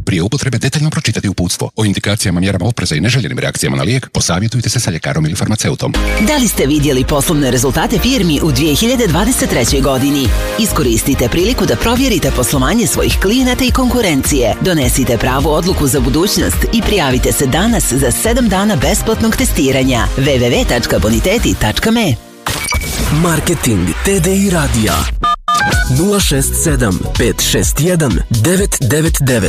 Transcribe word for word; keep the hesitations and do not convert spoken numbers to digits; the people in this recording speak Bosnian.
Prije upotrebe detaljno pročitati uputstvo. O indikacijama, mjerama opreza i neželjenim reakcijama na lijek posavjetujte se sa ljekarom ili farmaceutom. Da li ste vidjeli poslovne rezultate firmi u dvije hiljade dvadeset trećoj. godini? Iskoristite priliku da provjerite poslovanje svojih klijenata i konkurencije. Donesite pravu odluku za budućnost i prijavite se danas za sedam dana besplatnog testiranja. w w w tačka boniteti tačka me Marketing T D I radija nula šest sedam pet šest jedan devet devet devet